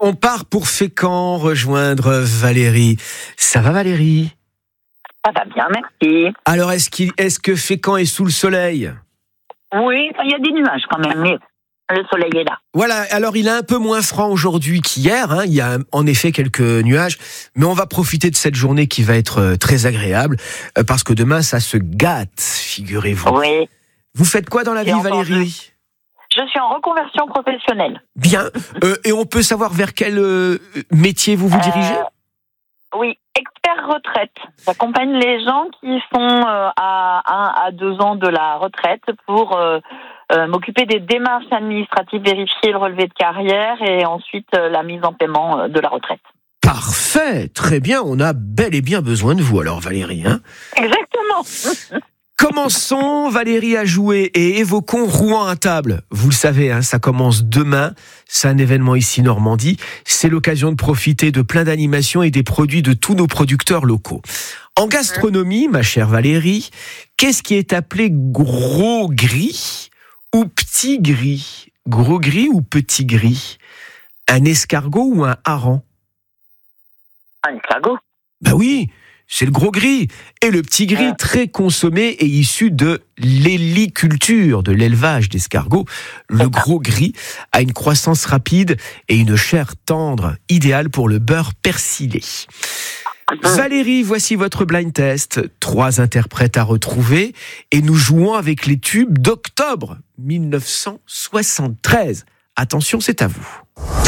On part pour Fécamp rejoindre Valérie. Ça va Valérie ? Ça va bien, merci. Alors est-ce que Fécamp est sous le soleil ? Oui, il y a des nuages quand même, mais le soleil est là. Voilà, alors il est un peu moins franc aujourd'hui qu'hier, il y a en effet quelques nuages, mais on va profiter de cette journée qui va être très agréable, parce que demain ça se gâte, figurez-vous. Oui. Vous faites quoi dans la vie Valérie ? Je suis en reconversion professionnelle. Bien, et on peut savoir vers quel métier vous vous dirigez ? Oui, expert retraite. J'accompagne les gens qui sont à 1 à 2 ans de la retraite pour m'occuper des démarches administratives, vérifier le relevé de carrière et ensuite la mise en paiement de la retraite. Parfait, très bien, on a bel et bien besoin de vous alors Valérie. Exactement. Commençons Valérie à jouer et évoquons Rouen à table. Vous le savez, ça commence demain, c'est un événement ici Normandie. C'est l'occasion de profiter de plein d'animations et des produits de tous nos producteurs locaux. En gastronomie, ma chère Valérie, qu'est-ce qui est appelé gros gris ou petit gris ? Gros gris ou petit gris ? Un escargot ou un hareng ? Un escargot. Bah oui, c'est le gros gris. Et le petit gris, très consommé et issu de l'héliculture, de l'élevage d'escargots. Le gros gris a une croissance rapide et une chair tendre, idéale pour le beurre persillé. Valérie, voici votre blind test. 3 interprètes à retrouver et nous jouons avec les tubes d'octobre 1973. Attention, c'est à vous.